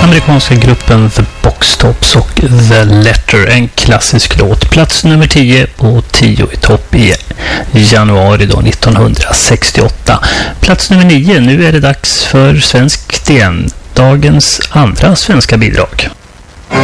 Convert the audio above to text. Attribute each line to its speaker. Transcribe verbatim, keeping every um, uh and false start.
Speaker 1: amerikanska gruppen The Boxtops och The Letter, en klassisk låt. Plats nummer tio och tio i topp i januari då nittonhundrasextioåtta. Plats nummer nio, nu är det dags för svenskt igen. Dagens andra svenska bidrag.